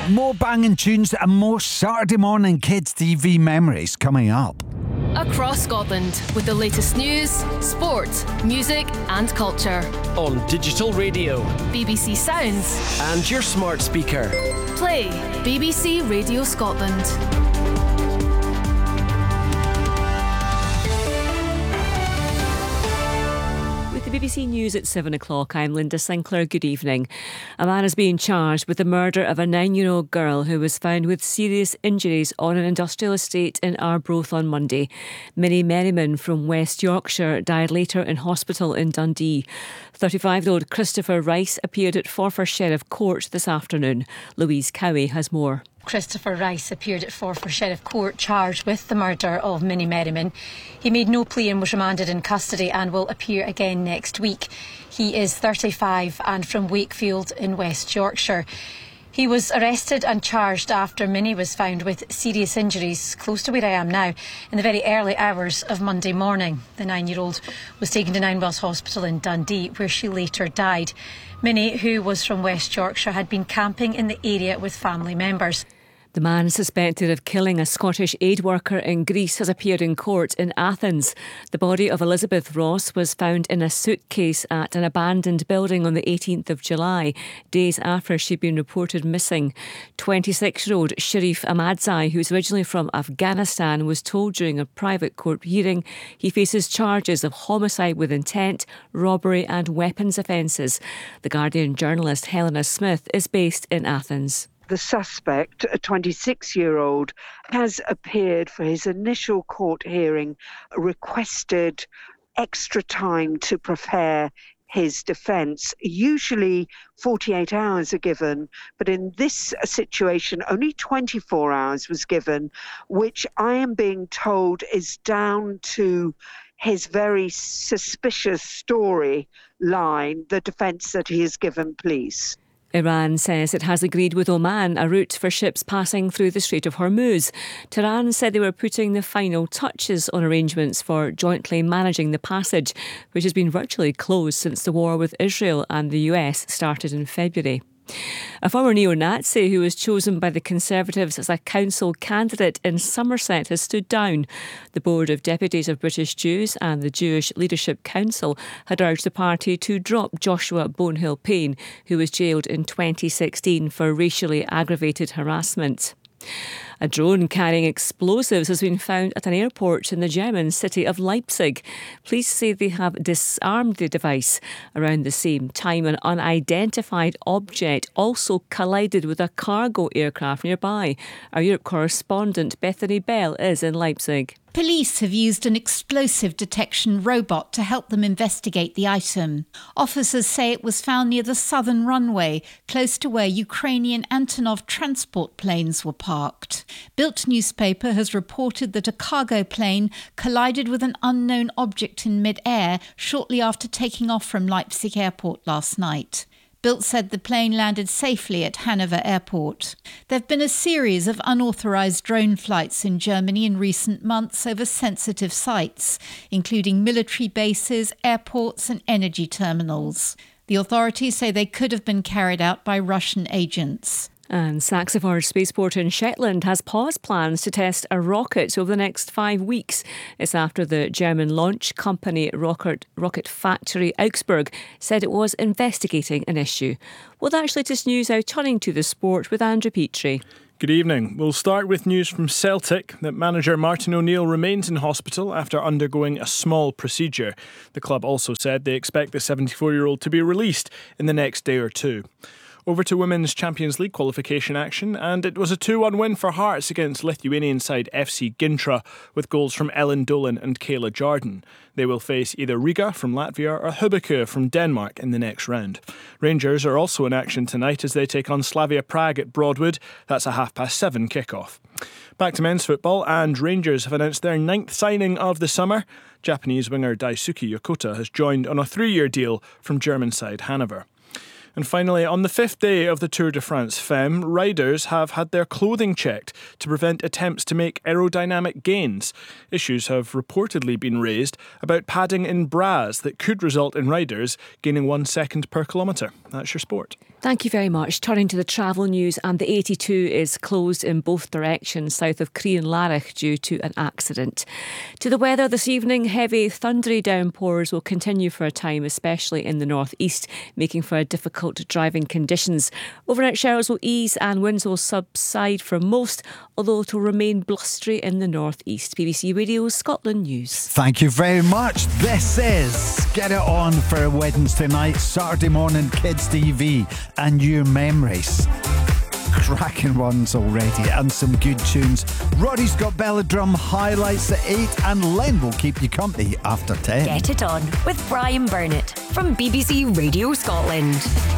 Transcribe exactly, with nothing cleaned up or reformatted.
More banging tunes and more Saturday morning kids T V memories coming up. Across Scotland with the latest news, sport, music and culture. On digital radio, B B C Sounds and your smart speaker. Play B B C Radio Scotland. The B B C News at seven o'clock. I'm Linda Sinclair. Good evening. A man is being charged with the murder of a nine-year-old girl who was found with serious injuries on an industrial estate in Arbroath on Monday. Minnie Merriman from West Yorkshire died later in hospital in Dundee. thirty-five-year-old Christopher Rice appeared at Forfar Sheriff Court this afternoon. Louise Cowie has more. Christopher Rice appeared at Forfar Sheriff Court charged with the murder of Minnie Merriman. He made no plea and was remanded in custody and will appear again next week. He is thirty-five and from Wakefield in West Yorkshire. He was arrested and charged after Minnie was found with serious injuries close to where I am now in the very early hours of Monday morning. The nine-year-old was taken to Ninewells Hospital in Dundee, where she later died. Minnie, who was from West Yorkshire, had been camping in the area with family members. The man suspected of killing a Scottish aid worker in Greece has appeared in court in Athens. The body of Elizabeth Ross was found in a suitcase at an abandoned building on the eighteenth of July, days after she'd been reported missing. twenty-six-year-old Sharif Ahmadzai, who's originally from Afghanistan, was told during a private court hearing he faces charges of homicide with intent, robbery and weapons offences. The Guardian journalist Helena Smith is based in Athens. The suspect, a twenty-six-year-old, has appeared for his initial court hearing, requested extra time to prepare his defence. Usually forty-eight hours are given, but in this situation only twenty-four hours was given, which I am being told is down to his very suspicious story line, the defence that he has given police. Iran says it has agreed with Oman a route for ships passing through the Strait of Hormuz. Tehran said they were putting the final touches on arrangements for jointly managing the passage, which has been virtually closed since the war with Israel and the U S started in February. A former neo-Nazi who was chosen by the Conservatives as a council candidate in Somerset has stood down. The Board of Deputies of British Jews and the Jewish Leadership Council had urged the party to drop Joshua Bonehill Payne, who was jailed in twenty sixteen for racially aggravated harassment. A drone carrying explosives has been found at an airport in the German city of Leipzig. Police say they have disarmed the device. Around the same time, an unidentified object also collided with a cargo aircraft nearby. Our Europe correspondent Bethany Bell is in Leipzig. Police have used an explosive detection robot to help them investigate the item. Officers say it was found near the southern runway, close to where Ukrainian Antonov transport planes were parked. Bild newspaper has reported that a cargo plane collided with an unknown object in mid-air shortly after taking off from Leipzig airport last night. Bild said the plane landed safely at Hanover Airport. There have been a series of unauthorised drone flights in Germany in recent months over sensitive sites, including military bases, airports and energy terminals. The authorities say they could have been carried out by Russian agents. And Saxiford Spaceport in Shetland has paused plans to test a rocket over the next five weeks. It's after the German launch company Rocket, Rocket Factory Augsburg said it was investigating an issue. Well, that's latest news now. Turning to the sport with Andrew Petrie. Good evening. We'll start with news from Celtic that manager Martin O'Neill remains in hospital after undergoing a small procedure. The club also said they expect the seventy-four-year-old to be released in the next day or two. Over to Women's Champions League qualification action, and it was a two one win for Hearts against Lithuanian side F C Gintra, with goals from Ellen Dolan and Kayla Jordan. They will face either Riga from Latvia or Hubeke from Denmark in the next round. Rangers are also in action tonight as they take on Slavia Prague at Broadwood. That's a half past seven kick-off. Back to men's football, and Rangers have announced their ninth signing of the summer. Japanese winger Daisuke Yokota has joined on a three-year deal from German side Hanover. And finally, on the fifth day of the Tour de France Femme, riders have had their clothing checked to prevent attempts to make aerodynamic gains. Issues have reportedly been raised about padding in bras that could result in riders gaining one second per kilometre. That's your sport. Thank you very much. Turning to the travel news, and the eighty-two is closed in both directions south of Crianlarich due to an accident. To the weather this evening, heavy thundery downpours will continue for a time, especially in the northeast, making for difficult driving conditions. Overnight showers will ease and winds will subside for most, although it will remain blustery in the northeast. B B C Radio Scotland News. Thank you very much. This is Get It On for Wednesday night, Saturday morning Kids T V. And your memories. Cracking ones already, and some good tunes. Roddy's got Belladrum highlights at eight, and Len will keep you company after ten. Get It On with Brian Burnett from B B C Radio Scotland.